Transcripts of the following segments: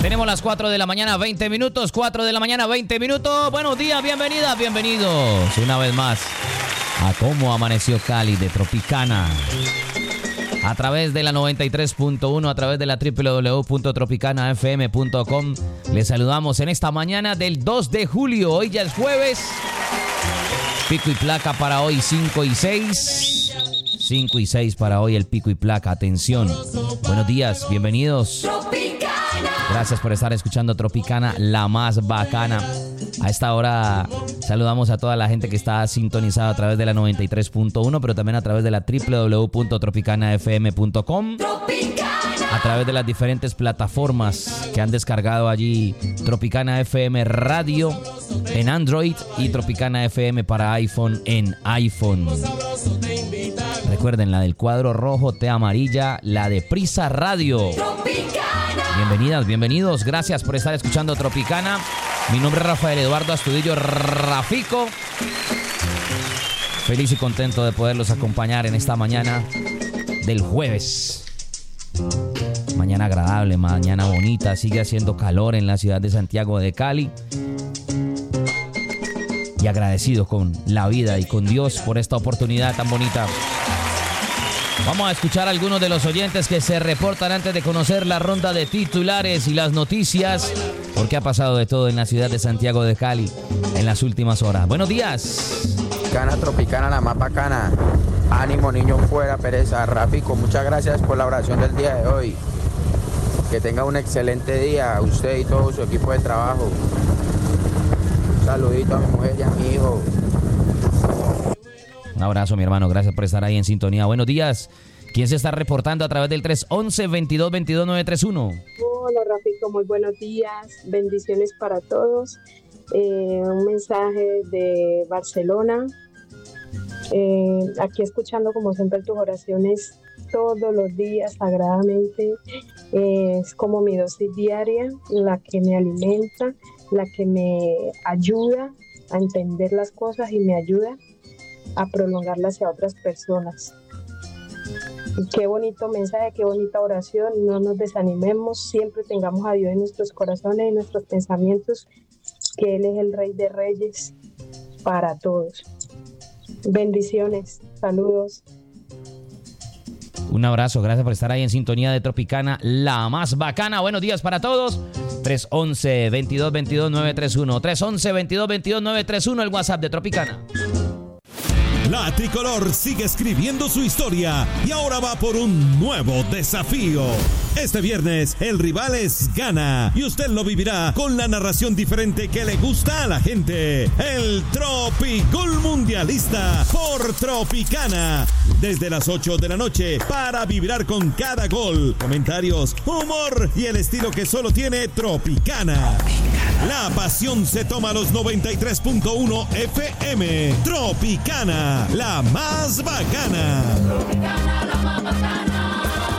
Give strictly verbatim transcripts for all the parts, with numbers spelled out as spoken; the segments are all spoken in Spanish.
Tenemos las cuatro de la mañana, veinte minutos. cuatro de la mañana, veinte minutos. Buenos días, bienvenidas, bienvenidos una vez más a Cómo Amaneció Cali de Tropicana. A través de la noventa y tres punto uno, a través de la doble u doble u doble u punto tropicana f m punto com. Les saludamos en esta mañana del dos de julio. Hoy ya es jueves. Pico y placa para hoy cinco y seis. cinco y seis para hoy el pico y placa. Atención. Buenos días, bienvenidos. Gracias por estar escuchando Tropicana, la más bacana. A esta hora saludamos a toda la gente que está sintonizada a través de la noventa y tres punto uno, pero también a través de la doble u doble u doble u punto tropicana f m punto com. A través de las diferentes plataformas que han descargado allí Tropicana F M Radio en Android y Tropicana F M para iPhone en iPhone. Recuerden, la del cuadro rojo, T amarilla, la de Prisa Radio. Bienvenidas, bienvenidos. Gracias por estar escuchando Tropicana. Mi nombre es Rafael Eduardo Astudillo Rafico. Feliz y contento de poderlos acompañar en esta mañana del jueves. Mañana agradable, mañana bonita. Sigue haciendo calor en la ciudad de Santiago de Cali. Y agradecido con la vida y con Dios por esta oportunidad tan bonita. Vamos a escuchar a algunos de los oyentes que se reportan antes de conocer la ronda de titulares y las noticias, porque ha pasado de todo en la ciudad de Santiago de Cali en las últimas horas. Buenos días. Tropicana, Tropicana, la más bacana. Ánimo, niño, fuera pereza. Rafico, muchas gracias por la oración del día de hoy. Que tenga un excelente día, usted y todo su equipo de trabajo. Un saludito a mi mujer y a mi hijo. Un abrazo, mi hermano. Gracias por estar ahí en sintonía. Buenos días. ¿Quién se está reportando a través del tres once, veintidós veintidós, nueve tres uno? Hola, Rafico. Muy buenos días. Bendiciones para todos. Eh, un mensaje de Barcelona. Eh, aquí escuchando, como siempre, tus oraciones todos los días, sagradamente. Eh, es como mi dosis diaria, la que me alimenta, la que me ayuda a entender las cosas y me ayuda a prolongarla hacia otras personas. Y qué bonito mensaje, qué bonita oración. No nos desanimemos, siempre tengamos a Dios en nuestros corazones, en nuestros pensamientos, que Él es el Rey de Reyes para todos. Bendiciones, saludos. Un abrazo, gracias por estar ahí en sintonía de Tropicana, la más bacana. Buenos días para todos. tres once, veintidós veintidós, nueve tres uno. tres once, veintidós veintidós, nueve tres uno, el WhatsApp de Tropicana. La tricolor sigue escribiendo su historia y ahora va por un nuevo desafío. Este viernes el rival es Ghana y usted lo vivirá con la narración diferente que le gusta a la gente. El Tropigol Mundialista por Tropicana. Desde las ocho de la noche para vibrar con cada gol, comentarios, humor y el estilo que solo tiene Tropicana. La pasión se toma a los noventa y tres punto uno F M. Tropicana, la más bacana. Tropicana, la más bacana.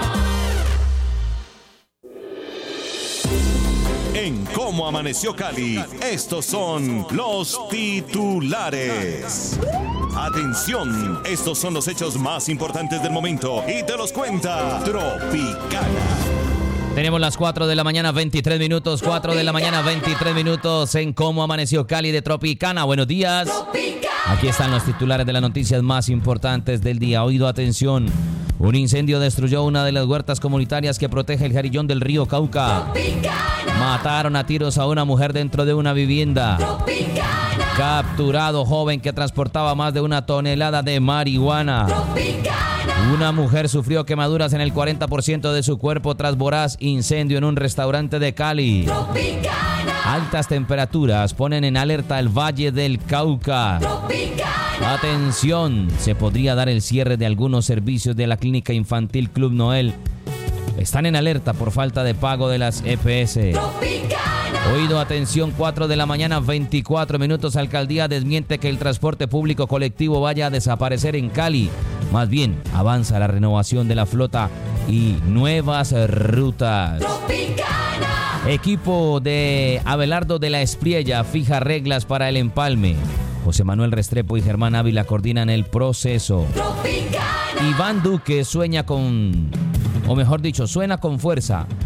En Cómo Amaneció Cali, estos son los titulares. Atención, estos son los hechos más importantes del momento y te los cuenta Tropicana. Tenemos las cuatro de la mañana, veintitrés minutos. cuatro de la mañana, veintitrés minutos en Cómo Amaneció Cali de Tropicana. Buenos días. Aquí están los titulares de las noticias más importantes del día. Oído, atención. Un incendio destruyó una de las huertas comunitarias que protege el Jarillón del río Cauca. Mataron a tiros a una mujer dentro de una vivienda. Capturado joven que transportaba más de una tonelada de marihuana. Una mujer sufrió quemaduras en el cuarenta por ciento de su cuerpo tras voraz incendio en un restaurante de Cali. Altas temperaturas ponen en alerta el Valle del Cauca. Atención, se podría dar el cierre de algunos servicios de la clínica infantil Club Noel. Están en alerta por falta de pago de las E P S. Oído, atención, cuatro de la mañana, veinticuatro minutos. Alcaldía desmiente que el transporte público colectivo vaya a desaparecer en Cali. Más bien, avanza la renovación de la flota y nuevas rutas. Tropicana. Equipo de Abelardo de la Espriella fija reglas para el empalme. José Manuel Restrepo y Germán Ávila coordinan el proceso. Tropicana. Iván Duque sueña con, o mejor dicho, suena con fuerza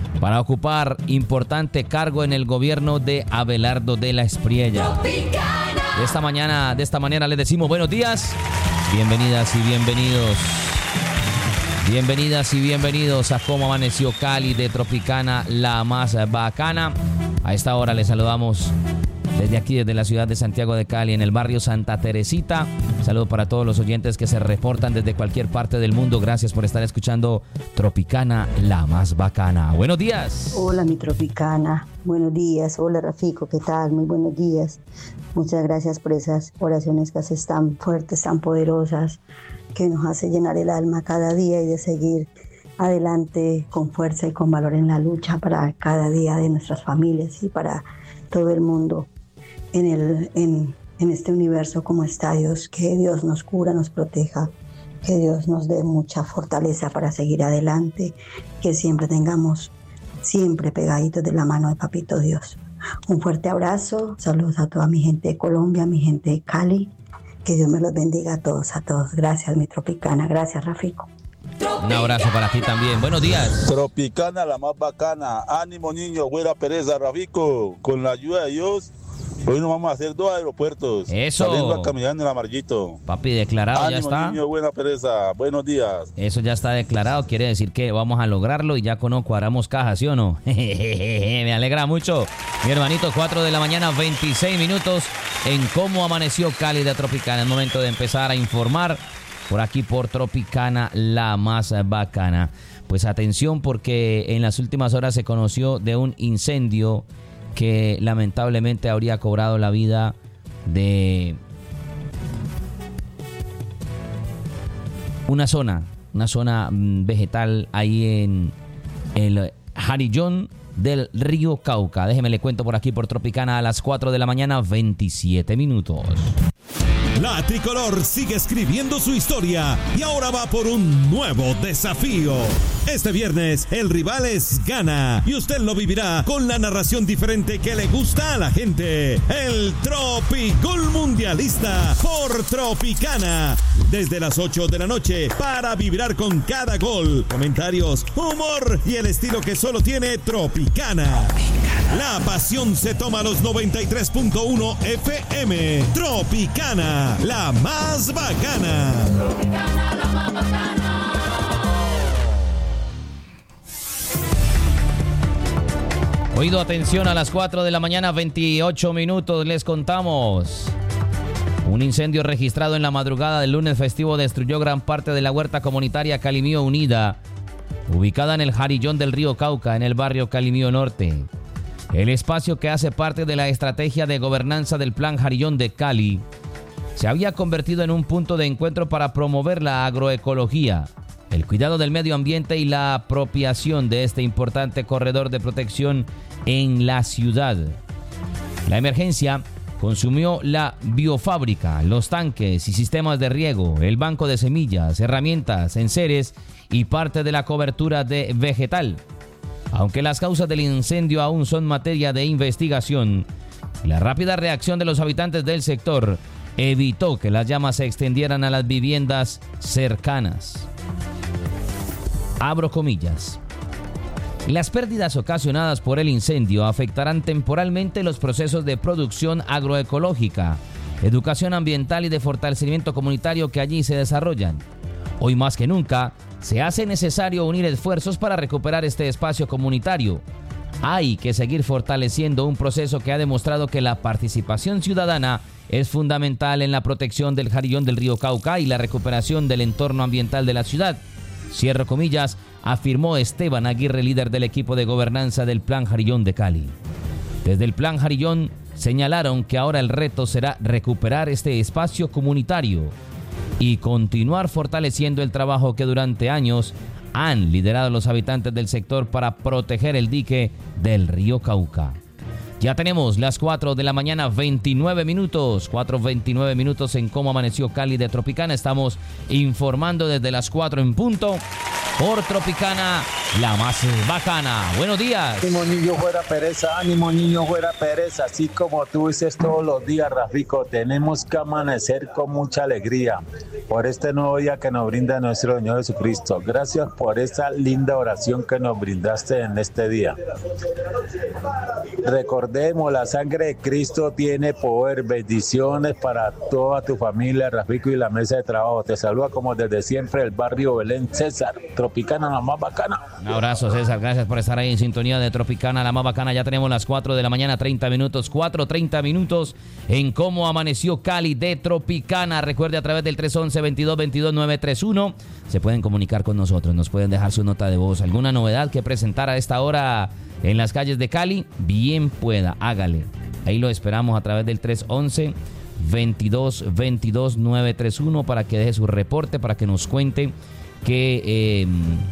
para ocupar importante cargo en el gobierno de Abelardo de la Espriella. De esta mañana, de esta manera le decimos buenos días, bienvenidas y bienvenidos. Bienvenidas y bienvenidos a Cómo Amaneció Cali de Tropicana, la más bacana. A esta hora les saludamos desde aquí, desde la ciudad de Santiago de Cali, en el barrio Santa Teresita. Un saludo para todos los oyentes que se reportan desde cualquier parte del mundo. Gracias por estar escuchando Tropicana, la más bacana. Buenos días. Hola, mi Tropicana. Buenos días. Hola, Rafico. ¿Qué tal? Muy buenos días. Muchas gracias por esas oraciones que haces tan fuertes, tan poderosas, que nos hace llenar el alma cada día y de seguir adelante con fuerza y con valor en la lucha para cada día de nuestras familias y para todo el mundo en, el, en, en este universo como está Dios. Que Dios nos cura, nos proteja, que Dios nos dé mucha fortaleza para seguir adelante, que siempre tengamos siempre pegaditos de la mano de Papito Dios. Un fuerte abrazo, saludos a toda mi gente de Colombia, mi gente de Cali. Que Dios me los bendiga a todos, a todos. Gracias, mi Tropicana. Gracias, Rafico. Un abrazo para ti también. Buenos días. Tropicana, la más bacana. Ánimo, niño. Güera Pereza, Rafico. Con la ayuda de Dios, hoy nos vamos a hacer dos aeropuertos. Eso. Saliendo a caminar en el Amarguito. Papi, declarado. Ánimo, ya está. Niño, buena Pereza. Buenos días. Eso ya está declarado. Quiere decir que vamos a lograrlo y ya con no cuadramos caja, ¿sí o no? Me alegra mucho. Mi hermanito, cuatro de la mañana, veintiséis minutos en Cómo Amaneció Cali de Tropicana. Es momento de empezar a informar por aquí por Tropicana, la más bacana. Pues atención, porque en las últimas horas se conoció de un incendio que lamentablemente habría cobrado la vida de una zona, una zona vegetal ahí en el Jarillón del río Cauca. Déjeme le cuento por aquí por Tropicana a las cuatro de la mañana, veintisiete minutos. La tricolor sigue escribiendo su historia y ahora va por un nuevo desafío. Este viernes el rival es Gana y usted lo vivirá con la narración diferente que le gusta a la gente. El Tropigol Mundialista por Tropicana. Desde las ocho de la noche para vibrar con cada gol, comentarios, humor y el estilo que solo tiene Tropicana. La pasión se toma a los noventa y tres punto uno F M. Tropicana, la más bacana. Tropicana, la más bacana. Oído, atención, a las cuatro de la mañana, veintiocho minutos, les contamos. Un incendio registrado en la madrugada del lunes festivo destruyó gran parte de la huerta comunitaria Calimío Unida, ubicada en el Jarillón del río Cauca, en el barrio Calimío Norte. El espacio, que hace parte de la estrategia de gobernanza del Plan Jarillón de Cali, se había convertido en un punto de encuentro para promover la agroecología, el cuidado del medio ambiente y la apropiación de este importante corredor de protección en la ciudad. La emergencia consumió la biofábrica, los tanques y sistemas de riego, el banco de semillas, herramientas, enseres y parte de la cobertura de vegetal. Aunque las causas del incendio aún son materia de investigación, la rápida reacción de los habitantes del sector evitó que las llamas se extendieran a las viviendas cercanas. Abro comillas. Las pérdidas ocasionadas por el incendio afectarán temporalmente los procesos de producción agroecológica, educación ambiental y de fortalecimiento comunitario que allí se desarrollan. Hoy más que nunca, se hace necesario unir esfuerzos para recuperar este espacio comunitario. Hay que seguir fortaleciendo un proceso que ha demostrado que la participación ciudadana es fundamental en la protección del Jarillón del río Cauca y la recuperación del entorno ambiental de la ciudad. Cierro comillas, afirmó Esteban Aguirre, líder del equipo de gobernanza del Plan Jarillón de Cali. Desde el Plan Jarillón señalaron que ahora el reto será recuperar este espacio comunitario y continuar fortaleciendo el trabajo que durante años han liderado los habitantes del sector para proteger el dique del río Cauca. Ya tenemos las cuatro de la mañana, veintinueve minutos, cuatro veintinueve minutos en Cómo Amaneció Cali de Tropicana. Estamos informando desde las cuatro en punto. por Tropicana, la más bacana. Buenos días. Ánimo niño fuera pereza, ánimo niño fuera pereza, así como tú dices todos los días, Rafico, tenemos que amanecer con mucha alegría por este nuevo día que nos brinda nuestro Señor Jesucristo. Gracias por esa linda oración que nos brindaste en este día. Recordemos, la sangre de Cristo tiene poder. Bendiciones para toda tu familia, Rafico, y la mesa de trabajo. Te saluda como desde siempre el barrio Belén, César. Tropicana, la más bacana. Un abrazo, César. Gracias por estar ahí en sintonía de Tropicana, la más bacana. Ya tenemos las cuatro de la mañana, treinta minutos. cuatro, treinta minutos en Cómo Amaneció Cali de Tropicana. Recuerde, a través del tres once, veintidós veintidós, nueve tres uno se pueden comunicar con nosotros. Nos pueden dejar su nota de voz. ¿Alguna novedad que presentar a esta hora en las calles de Cali? Bien pueda, hágale. Ahí lo esperamos a través del tres once, veintidós veintidós, nueve tres uno para que deje su reporte, para que nos cuente qué, eh,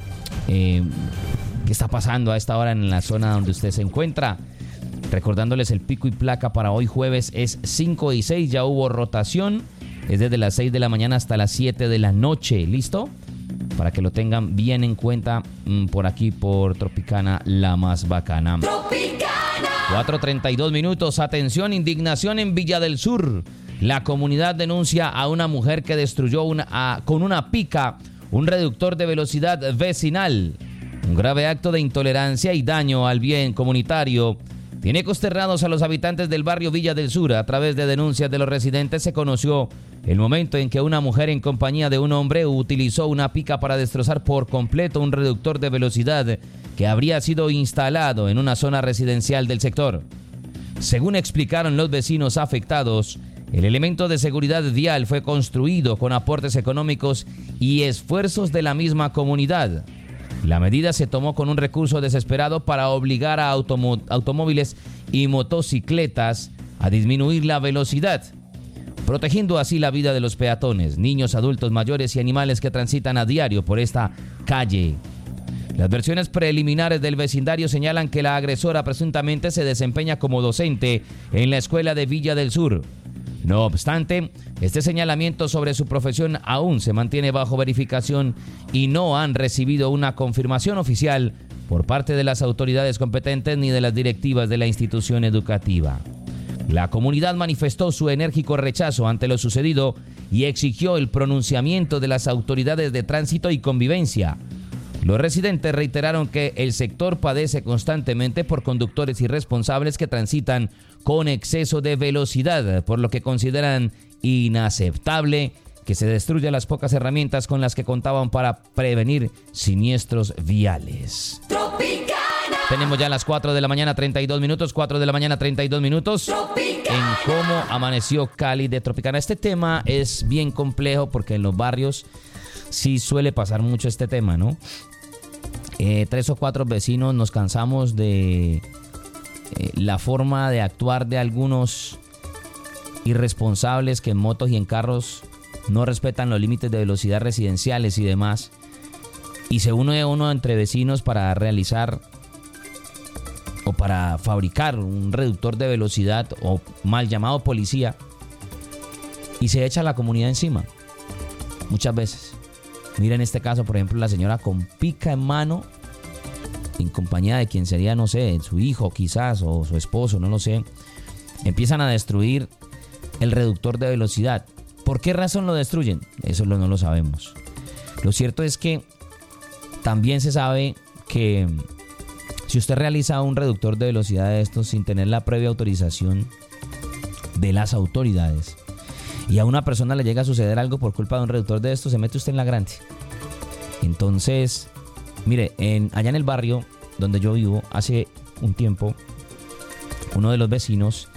eh, qué está pasando a esta hora en la zona donde usted se encuentra. Recordándoles, el pico y placa para hoy jueves es cinco y seis, ya hubo rotación, es desde las seis de la mañana hasta las siete de la noche, ¿listo? Para que lo tengan bien en cuenta mmm, por aquí por Tropicana, la más bacana. Tropicana. cuatro treinta y dos minutos, atención, indignación en Villa del Sur. La comunidad denuncia a una mujer que destruyó una, a, con una pica un reductor de velocidad vecinal. Un grave acto de intolerancia y daño al bien comunitario tiene consternados a los habitantes del barrio Villa del Sur. A través de denuncias de los residentes se conoció el momento en que una mujer en compañía de un hombre utilizó una pica para destrozar por completo un reductor de velocidad que habría sido instalado en una zona residencial del sector. Según explicaron los vecinos afectados, el elemento de seguridad vial fue construido con aportes económicos y esfuerzos de la misma comunidad. La medida se tomó con un recurso desesperado para obligar a automó- automóviles y motocicletas a disminuir la velocidad, protegiendo así la vida de los peatones, niños, adultos mayores y animales que transitan a diario por esta calle. Las versiones preliminares del vecindario señalan que la agresora presuntamente se desempeña como docente en la escuela de Villa del Sur. No obstante, este señalamiento sobre su profesión aún se mantiene bajo verificación y no han recibido una confirmación oficial por parte de las autoridades competentes ni de las directivas de la institución educativa. La comunidad manifestó su enérgico rechazo ante lo sucedido y exigió el pronunciamiento de las autoridades de tránsito y convivencia. Los residentes reiteraron que el sector padece constantemente por conductores irresponsables que transitan con exceso de velocidad, por lo que consideran inaceptable que se destruyan las pocas herramientas con las que contaban para prevenir siniestros viales. Tropicana. Tenemos ya las cuatro de la mañana, treinta y dos minutos, cuatro de la mañana, treinta y dos minutos. Tropicana. En Cómo Amaneció Cali de Tropicana. Este tema es bien complejo porque en los barrios sí suele pasar mucho este tema, ¿no? Eh, tres o cuatro vecinos nos cansamos de eh, la forma de actuar de algunos irresponsables que en motos y en carros no respetan los límites de velocidad residenciales y demás. Y se une uno entre vecinos para realizar o para fabricar un reductor de velocidad o mal llamado policía y se echa a la comunidad encima. Muchas veces. Mira en este caso, por ejemplo, la señora con pica en mano, en compañía de quien sería, no sé, su hijo quizás o su esposo, no lo sé. Empiezan a destruir el reductor de velocidad. ¿Por qué razón lo destruyen? Eso no lo sabemos. Lo cierto es que también se sabe que si usted realiza un reductor de velocidad de estos sin tener la previa autorización de las autoridades y a una persona le llega a suceder algo por culpa de un reductor de estos, se mete usted en la grande. Entonces, mire, en, allá en el barrio donde yo vivo, hace un tiempo, uno de los vecinos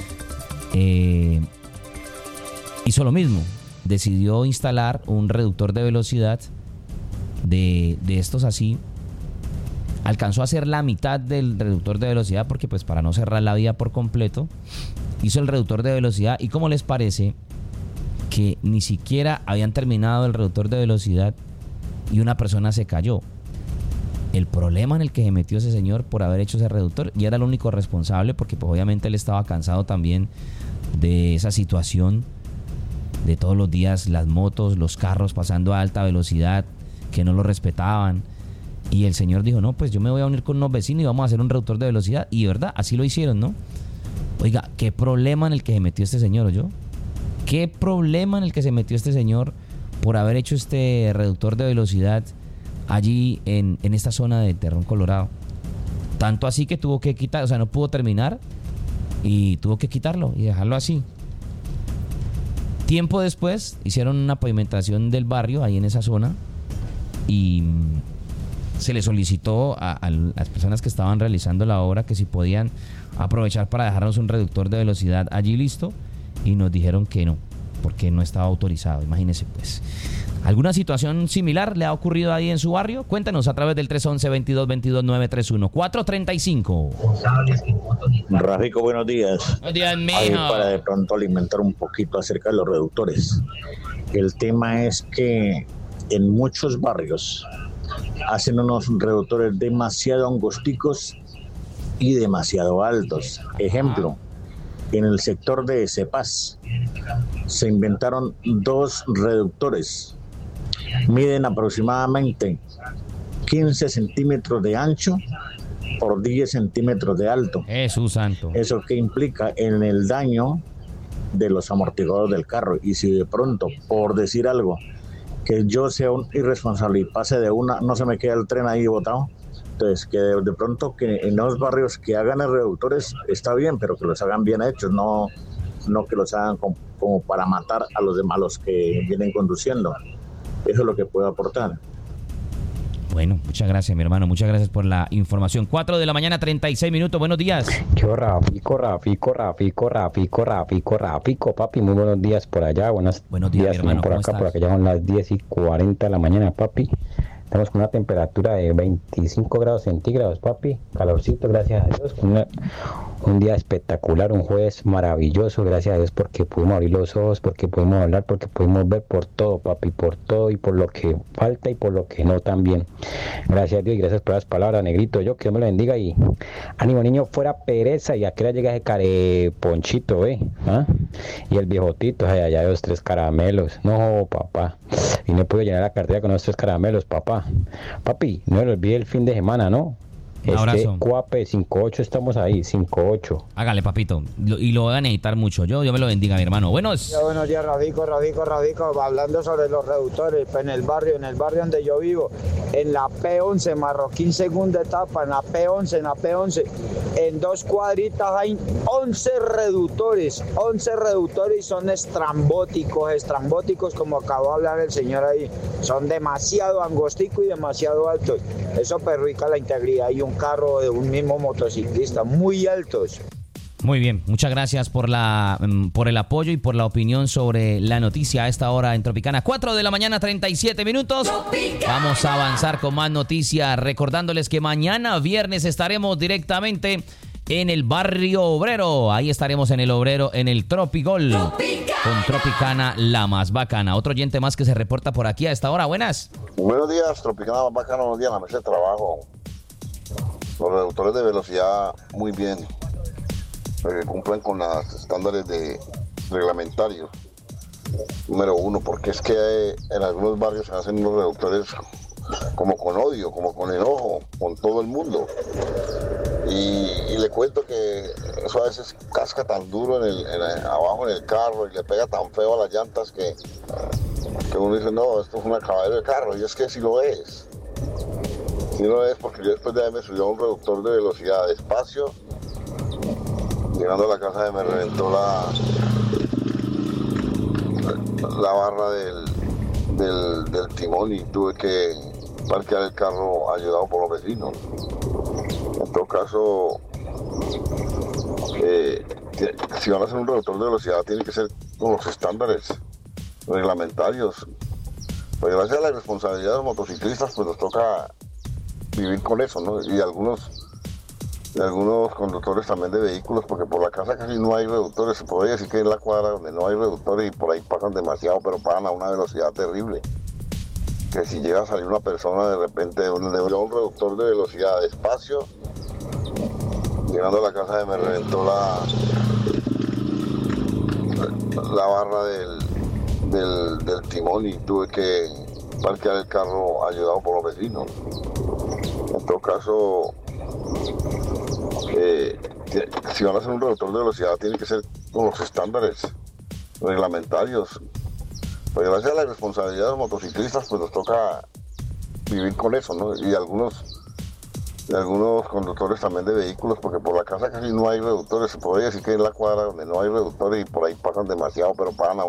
eh, hizo lo mismo. Decidió instalar un reductor de velocidad de, de estos así. Alcanzó a hacer la mitad del reductor de velocidad porque pues para no cerrar la vía por completo, hizo el reductor de velocidad. ¿Y cómo les parece que ni siquiera habían terminado el reductor de velocidad y una persona se cayó? El problema en el que se metió ese señor por haber hecho ese reductor, y era el único responsable porque pues obviamente él estaba cansado también de esa situación de todos los días, las motos, los carros pasando a alta velocidad que no lo respetaban. Y el señor dijo, no, pues yo me voy a unir con unos vecinos y vamos a hacer un reductor de velocidad. Y de verdad, así lo hicieron, ¿no? Oiga, qué problema en el que se metió este señor, ¿oyó? Qué problema en el que se metió este señor por haber hecho este reductor de velocidad allí en, en esta zona de Terrón, Colorado. Tanto así que tuvo que quitar, o sea, no pudo terminar y tuvo que quitarlo y dejarlo así. Tiempo después hicieron una pavimentación del barrio ahí en esa zona y se le solicitó a, a las personas que estaban realizando la obra que si podían aprovechar para dejarnos un reductor de velocidad allí listo, y nos dijeron que no, porque no estaba autorizado. Imagínense pues. ¿Alguna situación similar le ha ocurrido ahí en su barrio? Cuéntanos a través del tres once, veintidós veintidós, nueve tres uno, cuatro treinta y cinco. Rafico, buenos días. Buenos días, mijo. Ahí para de pronto alimentar un poquito acerca de los reductores. El tema es que en muchos barrios hacen unos reductores demasiado angosticos y demasiado altos. Ejemplo, en el sector de Cepaz se inventaron dos reductores. Miden aproximadamente quince centímetros de ancho por diez centímetros de alto. Jesús santo. ¿Eso qué implica? En el daño de los amortiguadores del carro. Y si de pronto, por decir algo, que yo sea un irresponsable y pase de una, no se me queda el tren ahí botado. Entonces, que de, de pronto que en los barrios que hagan el reductores está bien, pero que los hagan bien hechos, no, no que los hagan como, como para matar a los demás, los que vienen conduciendo. Eso es lo que puedo aportar. Bueno, muchas gracias, mi hermano. Muchas gracias por la información. cuatro de la mañana, treinta y seis minutos. Buenos días. Yo, Rafico, Rafico, Rafico, Rafico, Rafico, Rafico, papi. Muy buenos días por allá. Buenos, buenos días, días mi hermano. por acá, por acá ya son las diez y cuarenta de la mañana, papi. Estamos con una temperatura de veinticinco grados centígrados, papi. Calorcito, gracias a Dios. Una, un día espectacular, un jueves maravilloso, gracias a Dios, porque pudimos abrir los ojos, porque pudimos hablar, porque pudimos ver por todo, papi, por todo y por lo que falta y por lo que no también. Gracias a Dios y gracias por las palabras, negrito. Yo, que Dios me lo bendiga y ánimo, niño, fuera pereza. Y a qué hora llega ese care ponchito, eh. ¿Ah? Y el viejotito, ay, allá dos, tres caramelos. No, papá. Y no puedo llenar la cartera con esos tres caramelos, papá. Papi, no me olvide el fin de semana, ¿no? Un abrazo. Este Cuape cinco ocho, estamos ahí, cinco ocho. Hágale, papito. Lo, y lo van a necesitar mucho. Yo, Dios me lo bendiga, mi hermano. Buenos. Ya, buenos días, Radico, Radico, Radico. Hablando sobre los reductores, pues en el barrio, en el barrio donde yo vivo, en la P once, Marroquín, segunda etapa, en la P once, en la P once, en dos cuadritas hay once reductores, once reductores y son estrambóticos, estrambóticos, como acabó de hablar el señor ahí. Son demasiado angosticos y demasiado altos. Eso perjudica la integridad y un carro de un mismo motociclista, muy altos. Muy bien, muchas gracias por la por el apoyo y por la opinión sobre la noticia a esta hora en Tropicana. cuatro de la mañana, treinta y siete minutos. Tropicana. Vamos a avanzar con más noticias, recordándoles que mañana viernes estaremos directamente en el barrio obrero. Ahí estaremos en el obrero, en el Tropigol, Tropicana. Con Tropicana, la más bacana. Otro oyente más que se reporta por aquí a esta hora. Buenas. Buenos días, Tropicana, más bacana. Buenos días, la mesa de trabajo. Los reductores de velocidad, muy bien, porque cumplen con los estándares de reglamentarios. Número uno, porque es que en algunos barrios se hacen unos reductores como con odio, como con enojo, con todo el mundo. Y, y le cuento que eso a veces casca tan duro en el, en el, abajo en el carro y le pega tan feo a las llantas que, que uno dice, no, esto es un acabadero de carro, y es que sí lo es. Sí lo es, porque yo después de ahí me subí a un reductor de velocidad despacio. Llegando a la casa me reventó la, la barra del, del, del timón y tuve que parquear el carro ayudado por los vecinos. En todo caso, eh, si van a hacer un reductor de velocidad tiene que ser con los estándares reglamentarios. Pues gracias a la responsabilidad de los motociclistas pues nos toca vivir con eso, ¿no? Y algunos de algunos conductores también de vehículos, porque por la casa casi no hay reductores. Se podría decir que es la cuadra donde no hay reductores y por ahí pasan demasiado, pero pasan a una velocidad terrible. Que si llega a salir una persona de repente de un, de un reductor de velocidad despacio, llegando a la casa me reventó la, la barra del, del, del timón y tuve que parquear el carro ayudado por los vecinos. En todo caso, eh, si van a hacer un reductor de velocidad, tiene que ser con los estándares reglamentarios. Pues gracias a la responsabilidad de los motociclistas, pues nos toca vivir con eso, ¿no? Y algunos, y algunos conductores también de vehículos, porque por la casa casi no hay reductores. Se podría decir que es la cuadra donde no hay reductores y por ahí pasan demasiado, pero pasan a